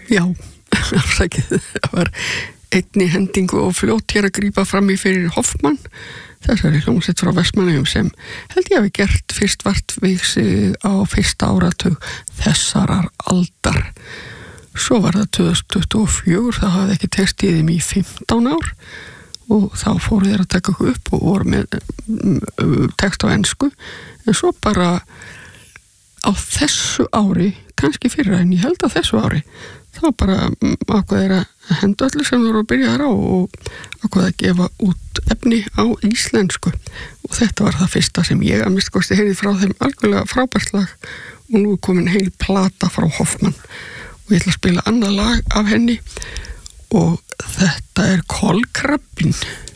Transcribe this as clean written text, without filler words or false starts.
Já, afsakið, það var einni hendingu og fljótt hér að grípa fram í fyrir Hoffmann, þessari hljómsveit frá Vestmannaeyjum sem held ég hafi gert fyrst vartvigsi á fyrsta áratug þessarar aldar. Svo var það 2024, það hafði ekki tekst í þeim í 15 ár og þá fóru þeir að taka okkur upp og voru með text á ensku, en svo bara á þessu ári, kannski fyrra en ég held að þessu ári, þá bara ákvað þeir að henda öllu sem voru að byrja þar á og ákvað að gefa út efni á íslensku og þetta var það fyrsta sem ég að minnsta kosti heyrði frá þeim algjörlega frábært lag og nú er komin heil plata frá Hoffmann og ég ætla að spila annað lag af henni og þetta er Kolkrabbinn.